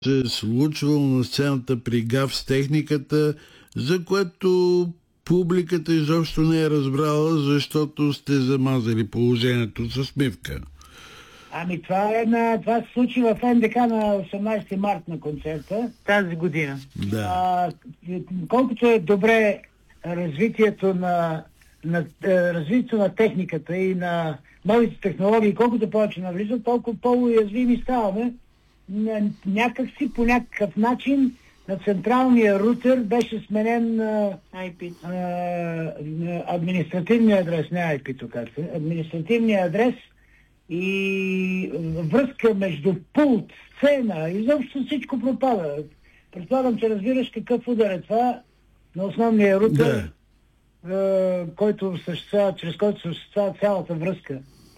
се е случвало на сцената при гаф с техниката, за което публиката изобщо не е разбрала, защото сте замазали положението с смивка? Ами това се случи в НДК на 18 март на концерта. Тази година. Да. Колкото е добре развитието на техниката и на новите технологии, колкото повече навлизат, толкова по-уязвими ставаме. Някакси по някакъв начин на централния рутер беше сменен IP. административния адрес, не IP-то както. Административния адрес и връзка между пулт, сцена, изобщо всичко пропада. Предполагам, че разбираш какъв удар е това на основния рутер, чрез който се осъществява цялата връзка.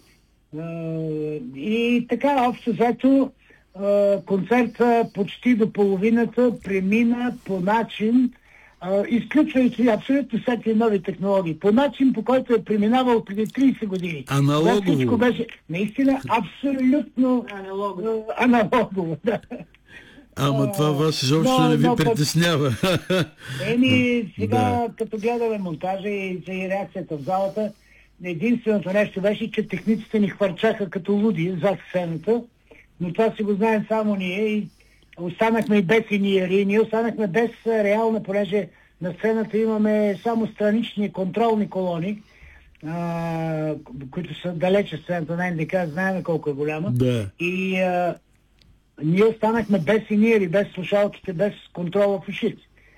И така, общо взето, концерта почти до половината премина по начин, изключвайки абсолютно всеки нови технологии, по начин, по който е преминавал преди 30 години. Аналогово. Всичко беше наистина абсолютно аналогово. Да. Ама това вас изобщо не ви притеснява. Сега, като гледаме монтажа и реакцията в залата, единственото нещо беше, че техниците ни хвърчаха като луди зад сцената, но това си го знаем само ние и останахме и без иниери. Ние останахме без реална, понеже на сцената имаме само странични контролни колони, които са далече сцената на НДК, знаем колко е голяма. Да. И ние останахме без иниери, без слушалките, без контрола в ушите.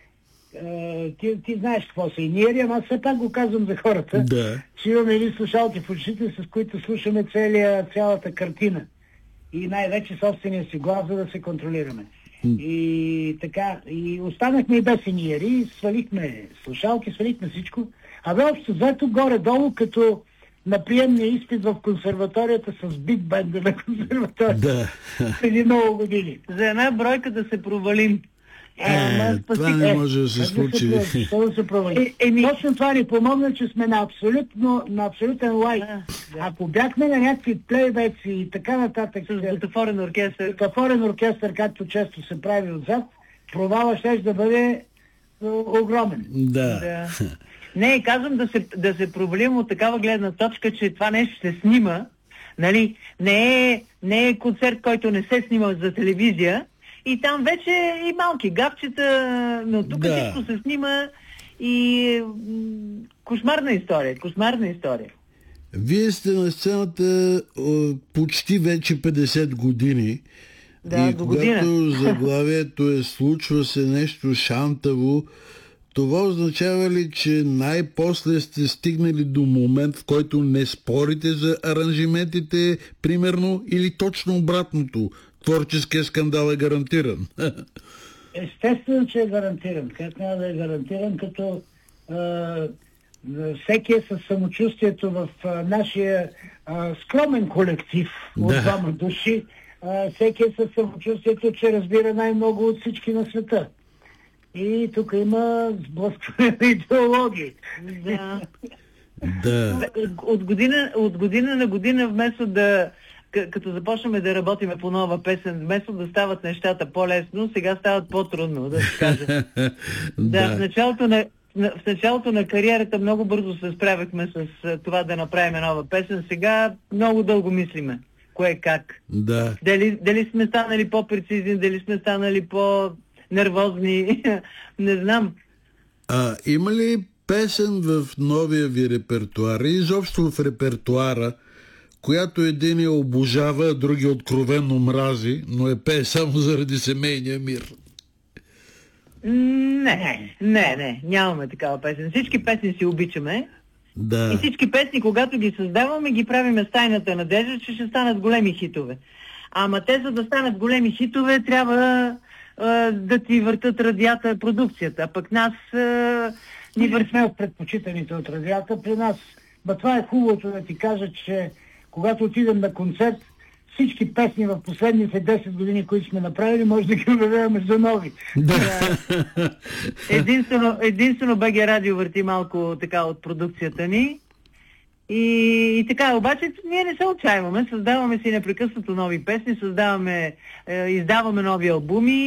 Ти знаеш какво са иниери, ама все пак го казвам за хората, да, че имаме или слушалки в ушите, с които слушаме цялата картина. И най-вече собствения си глас, за да се контролираме. И така, и останахме и без иниери, свалихме слушалки, свалихме всичко. А общо взето горе-долу, като на приемния изпит в консерваторията с биг бенда на консерваторията. Преди много години. За една бройка да се провалим. Това не може да се случи. Точно това ни помогна, че сме на абсолютен лайк. Ако бяхме на някакви плейбеци и така нататък, с бутафорен оркестър, както често се прави отзад, провала ще да бъде огромен. Да. Не, казвам да се провалим от такава гледна точка, че това нещо се снима. Нали? Не е концерт, който не се снима за телевизия. И там вече и малки гавчета, но тук всичко се снима и кошмарна история. Вие сте на сцената почти вече 50 години. Да, и когато заглавието случва се нещо шантаво, това означава ли, че най-после сте стигнали до момент, в който не спорите за аранжиментите, примерно, или точно обратното? Творческият скандал е гарантиран. Естествено, че е гарантиран. Как няма да е гарантиран, като всеки е със самочувствието в нашия скромен колектив от двама души. Всеки е със самочувствието, че разбира най-много от всички на света. И тук има сблъскване на идеологии. Да. От година на година, вместо като започнаме да работиме по нова песен, вместо да стават нещата по-лесно, сега стават по-трудно, да се каже. В началото на кариерата много бързо се справихме с това да направим нова песен. Сега много дълго мислиме. Кое как. Да. Дали сме станали по-прецизни, дали сме станали по-нервозни, не знам. Има ли песен в новия ви репертуар и изобщо в репертуара, която един я обожава, а други откровенно мрази, но е пее само заради семейния мир? Не, нямаме такава песен. Всички песни си обичаме. Да. И всички песни, когато ги създаваме, ги правиме с тайната надежда, че ще станат големи хитове. Ама те, за да станат големи хитове, трябва да ти въртат радията продукцията. А пък нас ние сме от предпочитаните от радията при нас. Това е хубавото да ти кажа, че когато отидем на концерт, всички песни в последните 10 години, които сме направили, може да ги обявяваме за нови. Единствено БГ Радио върти малко така от продукцията ни И така, обаче ние не се отчаиваме, създаваме си непрекъснато нови песни, издаваме нови албуми.